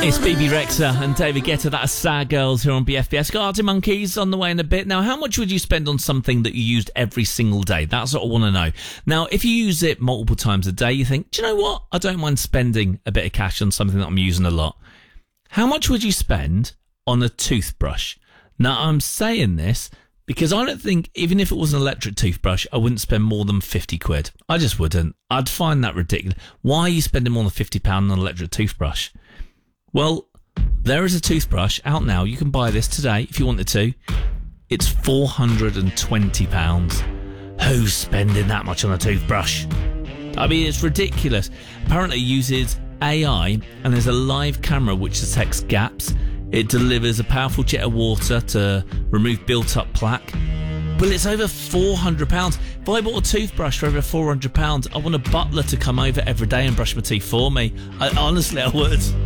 It's BB Rexa and David Guetta. That's Sad Girls here on BFBS. Got Arctic Monkeys on the way in a bit. Now, how much would you spend on something that you used every single day? That's what I want to know. Now, if you use it multiple times a day, you think, do you know what? I don't mind spending a bit of cash on something that I'm using a lot. How much would you spend on a toothbrush? Now, I'm saying this because I don't think, even if it was an electric toothbrush, I wouldn't spend more than 50 quid. I just wouldn't. I'd find that ridiculous. Why are you spending more than £50 on an electric toothbrush? Well, there is a toothbrush out now. You can buy this today if you wanted to. It's £420. Who's spending that much on a toothbrush? I mean, it's ridiculous. Apparently it uses AI and there's a live camera which detects gaps. It delivers a powerful jet of water to remove built-up plaque. But it's over £400. If I bought a toothbrush for over £400, I want a butler to come over every day and brush my teeth for me. Honestly, I would.